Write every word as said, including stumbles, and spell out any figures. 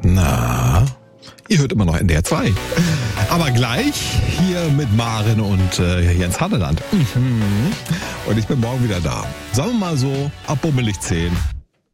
Na, ihr hört immer noch N D R zwei. Aber gleich hier mit Maren und äh, Jens Hadeland. Mhm. Und ich bin morgen wieder da. Sagen wir mal so, ab bummelig zehn.